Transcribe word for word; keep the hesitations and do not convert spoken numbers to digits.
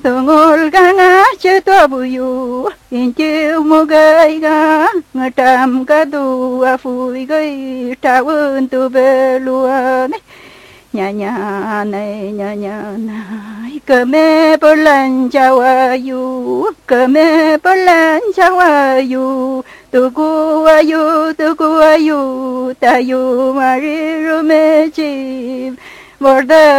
tungol ganga cheto buyu inchi mugai ga ngatam kadu afui gai tawun tu beluane nya nya này nya nya này keme polan chawayu keme polan chawayu tuku ayu tuku ayu tayu mariru mechi borda